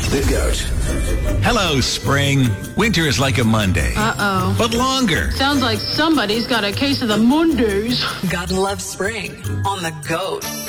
The GOAT. Hello, spring. Winter is like a Monday. Uh-oh. But longer. Sounds like somebody's got a case of the Mondays. God loves spring on The GOAT.